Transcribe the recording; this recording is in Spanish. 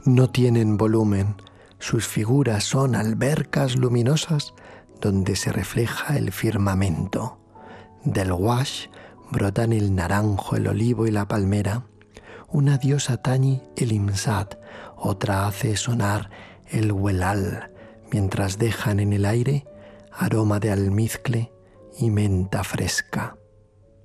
No tienen volumen, sus figuras son albercas luminosas donde se refleja el firmamento. Del gouache brotan el naranjo, el olivo y la palmera. Una diosa tañe el imsad, otra hace sonar el huelal, mientras dejan en el aire aroma de almizcle y menta fresca.